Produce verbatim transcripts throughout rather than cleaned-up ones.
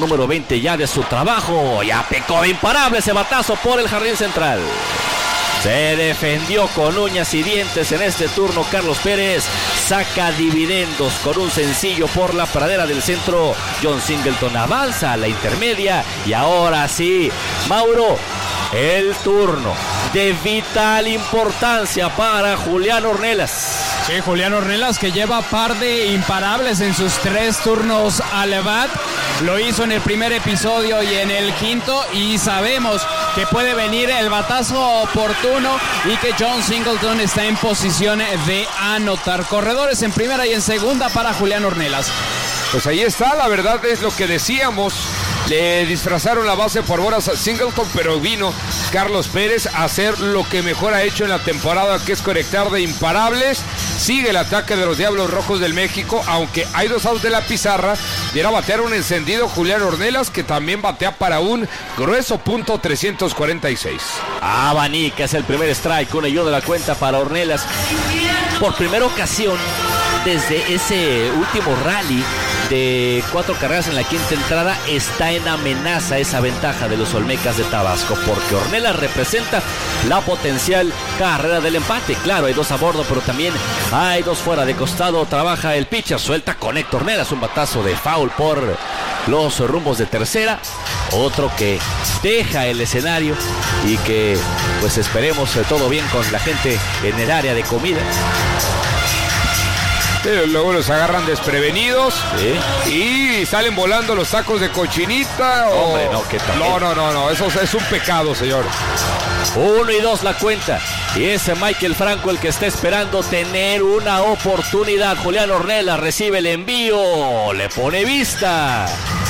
número veinte ya de su trabajo. Ya pecó imparable ese batazo por el jardín central. Se defendió con uñas y dientes en este turno Carlos Pérez. Saca dividendos con un sencillo por la pradera del centro. John Singleton avanza a la intermedia. Y ahora sí, Mauro, el turno de vital importancia para Julián Ornelas. Sí, Julián Ornelas, que lleva par de imparables en sus tres turnos al bat. Lo hizo en el primer episodio y en el quinto, y sabemos que puede venir el batazo oportuno y que John Singleton está en posición de anotar. Corredores en primera y en segunda para Julián Ornelas. Pues ahí está, la verdad es lo que decíamos. Le disfrazaron la base por bolas a Singleton, pero vino Carlos Pérez a hacer lo que mejor ha hecho en la temporada, que es conectar de imparables. Sigue el ataque de los Diablos Rojos del México, aunque hay dos outs de la pizarra. Viene a batear un encendido Julián Ornelas, que también batea para un grueso punto trescientos cuarenta y seis. Abanica es el primer strike, una y uno de la cuenta para Ornelas. Por primera ocasión desde ese último rally de cuatro carreras en la quinta entrada, está en amenaza esa ventaja de los Olmecas de Tabasco, porque Ornelas representa la potencial carrera del empate. Claro, hay dos a bordo, pero también hay dos fuera de costado. Trabaja el pitcher, suelta, conecta Ornelas, un batazo de foul por los rumbos de tercera. Otro que deja el escenario y que pues esperemos todo bien con la gente en el área de comida. Luego los agarran desprevenidos, ¿sí? Y salen volando los tacos de cochinita. Hombre, o... no, ¿qué tal? No, no, no, no, eso es un pecado, señor. Uno y dos la cuenta. Y ese Michael Franco el que está esperando tener una oportunidad. Julián Ornelas recibe el envío, le pone vista.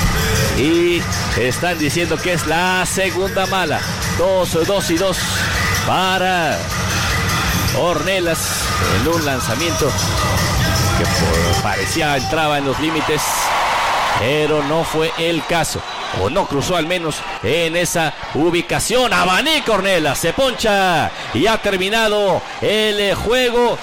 Y están diciendo que es la segunda mala. Dos, dos y dos para Ornelas en un lanzamiento que por, parecía entraba en los límites, pero no fue el caso, o no cruzó al menos en esa ubicación. Abanica Ornelas, se poncha y ha terminado el juego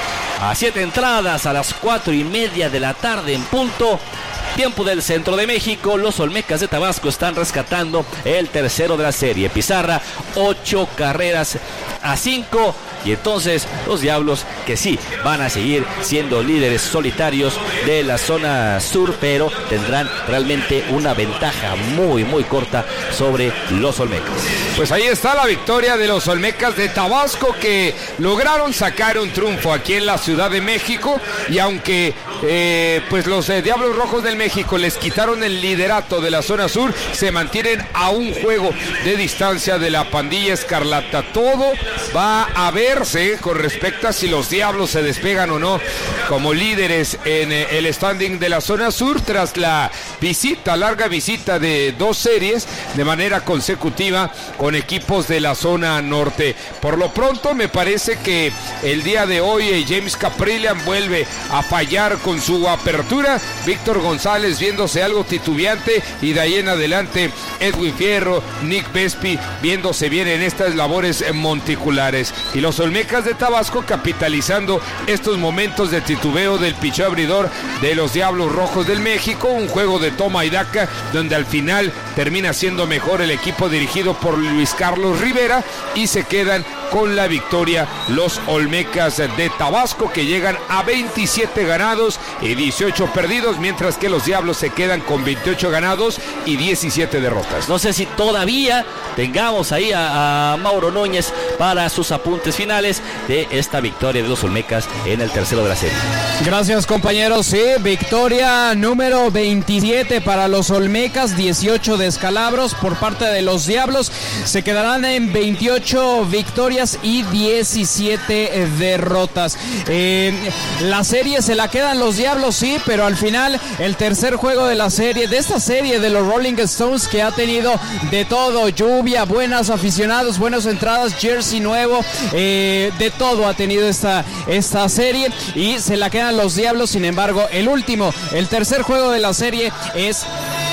a siete entradas a las cuatro y media de la tarde en punto. Tiempo del centro de México. Los Olmecas de Tabasco están rescatando el tercero de la serie. Pizarra, ocho carreras a cinco. Y entonces los Diablos, que sí van a seguir siendo líderes solitarios de la zona sur, pero tendrán realmente una ventaja muy muy corta sobre los Olmecas. Pues ahí está la victoria de los Olmecas de Tabasco, que lograron sacar un triunfo aquí en la Ciudad de México. Y aunque eh, pues los eh, Diablos Rojos del México les quitaron el liderato de la zona sur, se mantienen a un juego de distancia de la pandilla escarlata. Todo va a verse con respecto a si los Diablos se despegan o no como líderes en eh, el standing de la zona sur, tras la visita, larga visita de dos series de manera consecutiva con equipos de la zona norte. Por lo pronto me parece que el día de hoy eh, James Caprillian vuelve a fallar con su apertura. Víctor González viéndose algo titubeante, y de ahí en adelante Edwin Fierro, Nick Vespi viéndose bien en estas labores monticulares. Y los Olmecas de Tabasco capitalizando estos momentos de titubeo del picheo abridor de los Diablos Rojos del México. Un juego de toma y daca donde al final termina siendo mejor el equipo dirigido por Luis Carlos Rivera, y se quedan con la victoria los Olmecas de Tabasco, que llegan a veintisiete ganados y dieciocho perdidos, mientras que los Diablos se quedan con veintiocho ganados y diecisiete derrotas. No sé si todavía tengamos ahí a, a Mauro Núñez para sus apuntes finales de esta victoria de los Olmecas en el tercero de la serie. Gracias, compañeros. Sí, victoria número veintisiete para los Olmecas, dieciocho descalabros por parte de los Diablos. Se quedarán en veintiocho victorias y diecisiete derrotas. Eh, la serie se la quedan los Diablos, sí, pero al final el tercer juego de la serie, de esta serie de los Rolling Stones, que ha tenido de todo, lluvia, buenos aficionados, buenas entradas, jersey nuevo, eh, de todo ha tenido esta, esta serie, y se la quedan los Diablos. Sin embargo, el último, el tercer juego de la serie es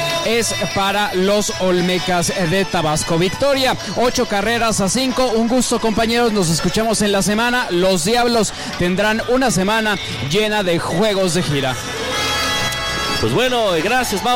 es para los Olmecas de Tabasco. Victoria, ocho carreras a cinco. Un gusto, compañeros, nos escuchamos en la semana. Los Diablos tendrán una semana llena de juegos de gira. Pues bueno, gracias, Mauro.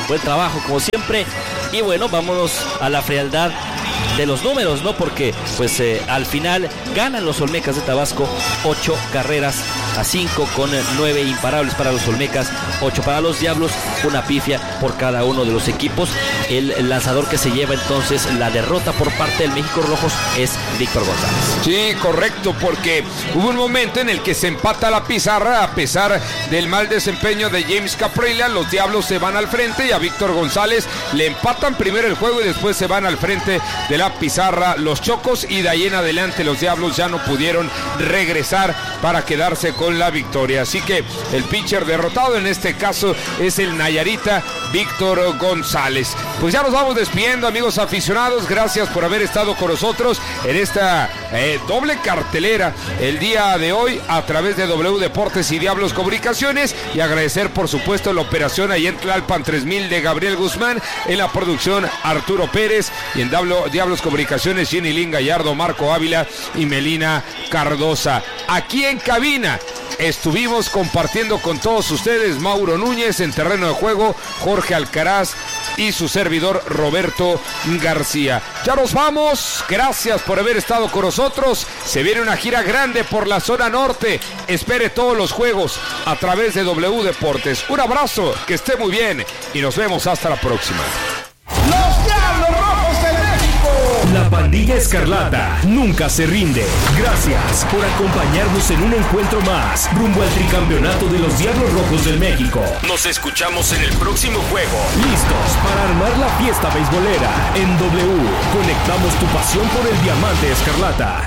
buen trabajo como siempre. Y bueno, vámonos a la frialdad de los números, ¿no? Porque pues eh, al final ganan los Olmecas de Tabasco ocho carreras a cinco con nueve imparables para los Olmecas, ocho para los Diablos, una pifia por cada uno de los equipos. El lanzador que se lleva entonces la derrota por parte del México Rojos es Víctor González. Sí, correcto, porque hubo un momento en el que se empata la pizarra a pesar del mal desempeño de James Caprilla. Los Diablos se van al frente y a Víctor González le empatan primero el juego y después se van al frente de la pizarra los Chocos, y de ahí en adelante los Diablos ya no pudieron regresar para quedarse con la victoria. Así que el pitcher derrotado en este caso es el Nayarita Víctor González. Pues ya nos vamos despidiendo, amigos aficionados. Gracias por haber estado con nosotros en esta eh, doble cartelera el día de hoy a través de W Deportes y Diablos Comunicaciones, y agradecer por supuesto la operación ahí en Tlalpan tres mil de Gabriel Guzmán, en la producción Arturo Pérez, y en Diablos Comunicaciones Jenny Lin Gallardo, Marco Ávila y Melina Cardosa. Aquí en cabina estuvimos compartiendo con todos ustedes Mauro Núñez, en terreno de juego Jorge Alcaraz y su servidor Roberto García. Ya nos vamos, gracias por haber estado con nosotros. Se viene una gira grande por la zona norte. Espere todos los juegos a través de W Deportes. Un abrazo, que esté muy bien y nos vemos hasta la próxima. Los Diablos Rojos de México. La pandilla escarlata nunca se rinde. Gracias por acompañarnos en un encuentro más rumbo al tricampeonato de los Diablos Rojos del México. Nos escuchamos en el próximo juego. Listos para armar la fiesta beisbolera. En W, conectamos tu pasión por el diamante escarlata.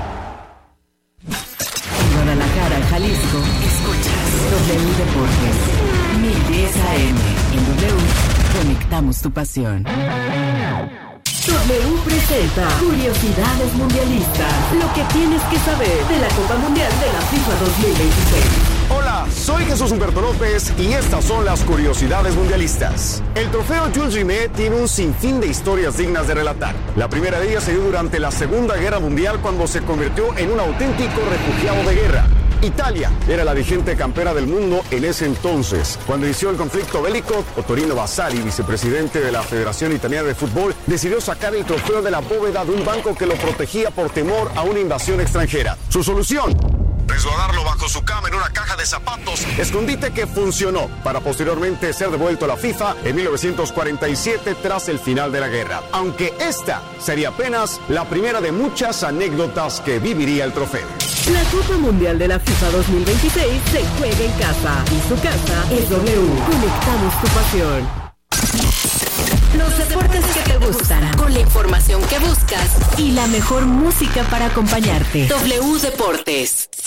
En Guadalajara, Jalisco, escuchas W Deportes. mil diez A M. En W, conectamos tu pasión. W presenta Curiosidades Mundialistas. Lo que tienes que saber de la Copa Mundial de la FIFA dos mil veintiséis. Hola, soy Jesús Humberto López y estas son las Curiosidades Mundialistas. El trofeo Jules Rimet tiene un sinfín de historias dignas de relatar. La primera de ellas se dio durante la Segunda Guerra Mundial, cuando se convirtió en un auténtico refugiado de guerra. Italia era la vigente campera del mundo en ese entonces. Cuando inició el conflicto bélico, Ottorino Vasari, vicepresidente de la Federación Italiana de Fútbol, decidió sacar el trofeo de la bóveda de un banco que lo protegía por temor a una invasión extranjera. Su solución: resguardarlo bajo su cama en una caja de zapatos, escondite que funcionó para posteriormente ser devuelto a la FIFA en mil novecientos cuarenta y siete tras el final de la guerra. Aunque esta sería apenas la primera de muchas anécdotas que viviría el trofeo. La Copa Mundial de la FIFA dos mil veintiséis se juega en casa y su casa es W. Conectamos tu pasión. Los deportes que te gustan, con la información que buscas y la mejor música para acompañarte. W Deportes.